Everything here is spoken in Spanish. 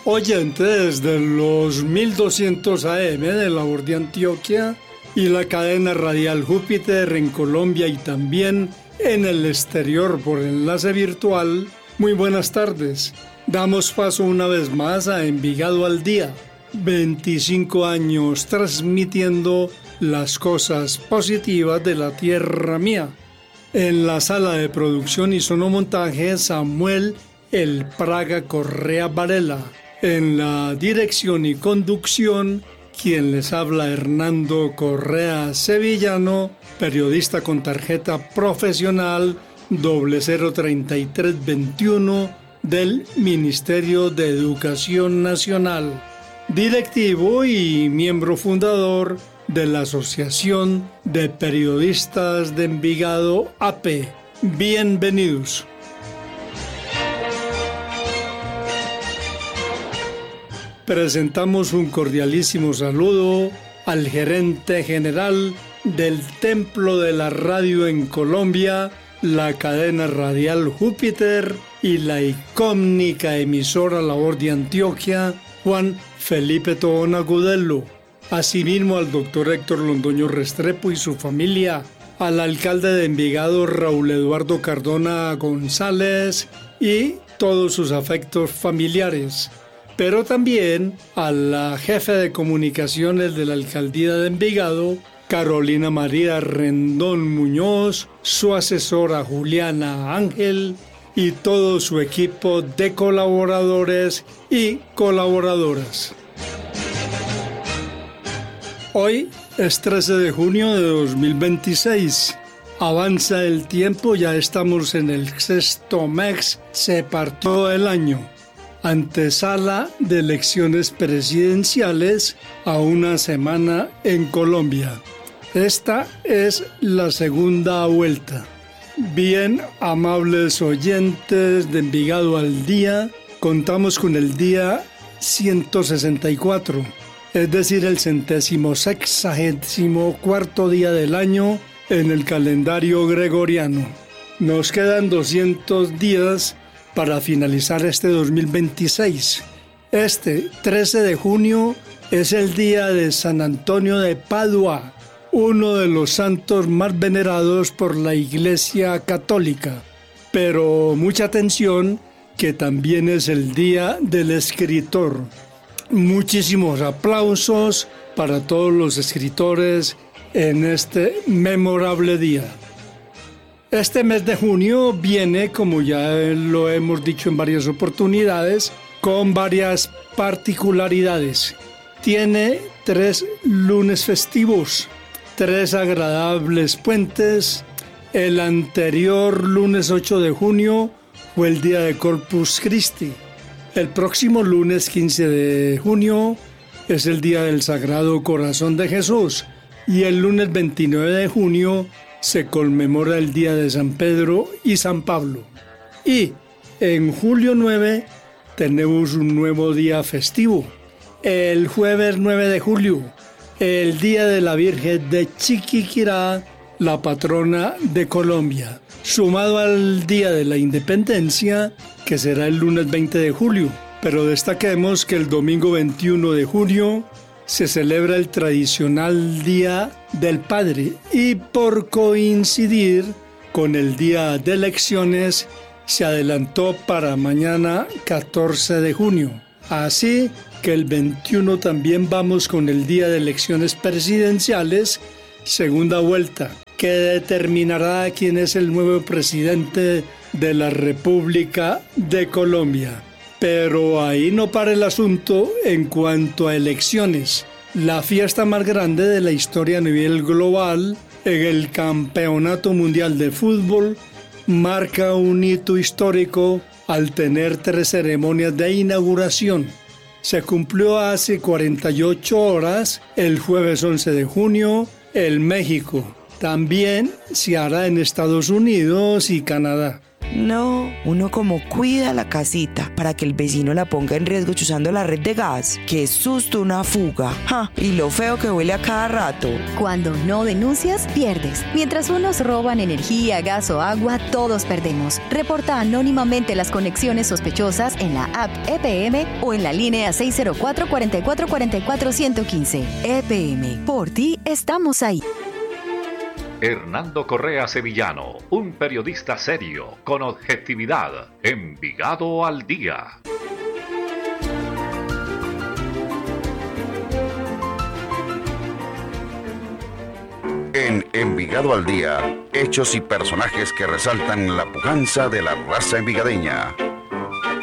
Oyentes de los 1200 AM de la voz de Antioquia y la cadena radial Júpiter en Colombia y también en el exterior por enlace virtual, muy buenas tardes. Damos paso una vez más a Envigado al Día. 25 años transmitiendo las cosas positivas de la tierra mía. En la sala de producción y sonomontaje, Samuel El Praga Correa Varela. En la dirección y conducción, quien les habla, Hernando Correa Sevillano, periodista con tarjeta profesional 003321 del Ministerio de Educación Nacional, directivo y miembro fundador de la Asociación de Periodistas de Envigado, AP. Bienvenidos. Presentamos un cordialísimo saludo al gerente general del Templo de la Radio en Colombia, la cadena radial Júpiter y la icónica emisora La Voz de Antioquia, Juan Felipe Tobón Agudelo. Asimismo al doctor Héctor Londoño Restrepo y su familia, al alcalde de Envigado Raúl Eduardo Cardona González y todos sus afectos familiares, pero también a la jefe de comunicaciones de la alcaldía de Envigado, Carolina María Rendón Muñoz, su asesora Juliana Ángel y todo su equipo de colaboradores y colaboradoras. Hoy es 13 de junio de 2026. Avanza el tiempo, ya estamos en el sexto mes, se partió el año. Antesala de elecciones presidenciales a una semana en Colombia. Esta es la segunda vuelta. Bien, amables oyentes de Envigado al Día, contamos con el día 164, es decir, el 164º día del año en el calendario gregoriano. Nos quedan 200 días para finalizar este 2026. Este 13 de junio es el día de San Antonio de Padua, uno de los santos más venerados por la Iglesia Católica. Pero mucha atención, que también es el día del escritor. Muchísimos aplausos para todos los escritores en este memorable día. Este mes de junio viene, como ya lo hemos dicho en varias oportunidades, con varias particularidades. Tiene 3 lunes festivos, 3 agradables puentes. El anterior lunes 8 de junio fue el día de Corpus Christi. El próximo lunes 15 de junio es el día del Sagrado Corazón de Jesús. Y el lunes 29 de junio se conmemora el día de San Pedro y San Pablo. Y en julio 9 tenemos un nuevo día festivo. El jueves 9 de julio, el día de la Virgen de Chiquinquirá, la patrona de Colombia, sumado al día de la Independencia, que será el lunes 20 de julio. Pero destaquemos que el domingo 21 de junio se celebra el tradicional Día del Padre y por coincidir con el día de elecciones se adelantó para mañana 14 de junio. Así que el 21 también vamos con el día de elecciones presidenciales, segunda vuelta, que determinará quién es el nuevo presidente de la República de Colombia. Pero ahí no para el asunto en cuanto a elecciones. La fiesta más grande de la historia a nivel global, en el Campeonato Mundial de Fútbol, marca un hito histórico al tener 3 ceremonias de inauguración. Se cumplió hace 48 horas, el jueves 11 de junio, en México. También se hará en Estados Unidos y Canadá. No, uno como cuida la casita para que el vecino la ponga en riesgo chuzando la red de gas. ¡Qué susto una fuga! ¡Ja! Y lo feo que huele a cada rato. Cuando no denuncias, pierdes. Mientras unos roban energía, gas o agua, todos perdemos. Reporta anónimamente las conexiones sospechosas en la app EPM o en la línea 604-4444-115. EPM, por ti estamos ahí. Hernando Correa Sevillano, un periodista serio, con objetividad. Envigado al día. En Envigado al día, hechos y personajes que resaltan la pujanza de la raza envigadeña.